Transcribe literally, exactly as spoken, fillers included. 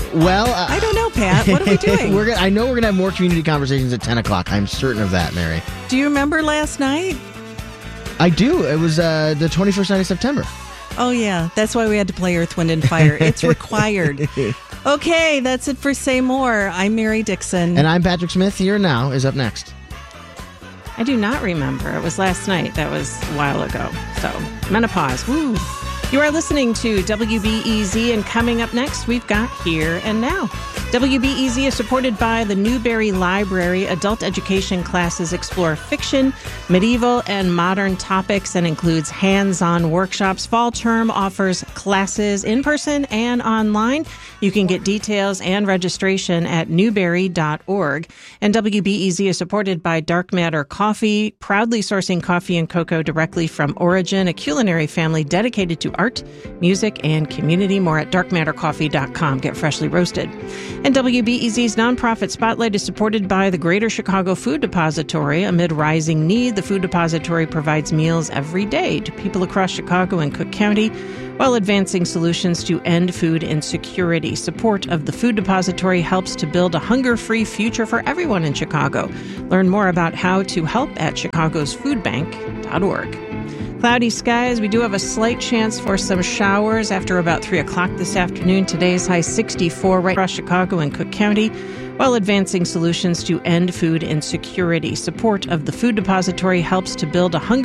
Well, uh, I don't know, Pat. What are we doing? we're gonna, I know we're going to have more community conversations at ten o'clock. I'm certain of that, Mary. Do you remember last night? I do. It was uh, the twenty-first night of September. Oh, yeah. That's why we had to play Earth, Wind, and Fire. It's required. Okay, that's it for Say More. I'm Mary Dixon. And I'm Patrick Smith. Here Now is up next. I do not remember. It was last night. That was a while ago. So, menopause. Woo. You are listening to W B E Z, and coming up next, we've got Here and Now. W B E Z is supported by the Newberry Library. Adult education classes explore fiction, medieval, and modern topics and includes hands-on workshops. Fall term offers classes in person and online. You can get details and registration at newberry dot org. And W B E Z is supported by Dark Matter Coffee, proudly sourcing coffee and cocoa directly from Origin, a culinary family dedicated to art, music, and community. More at dark matter coffee dot com. Get freshly roasted. And W B E Z's nonprofit spotlight is supported by the Greater Chicago Food Depository. Amid rising need, the Food Depository provides meals every day to people across Chicago and Cook County while advancing solutions to end food insecurity. Support of the Food Depository helps to build a hunger-free future for everyone in Chicago. Learn more about how to help at chicagos food bank dot org. Cloudy skies. We do have a slight chance for some showers after about three o'clock this afternoon. Today's high sixty-four right across Chicago and Cook County while advancing solutions to end food insecurity. Support of the Food Depository helps to build a hunger